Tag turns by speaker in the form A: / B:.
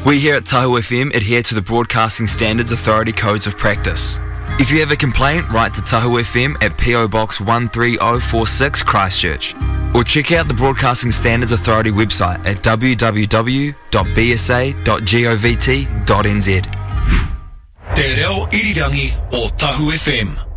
A: We here at Tahu FM adhere to the Broadcasting Standards Authority Codes of Practice. If you have a complaint, write to Tahu FM at PO Box 13046 Christchurch, or check out the Broadcasting Standards Authority website at www.bsa.govt.nz.
B: Te reo irirangi o Tahu FM.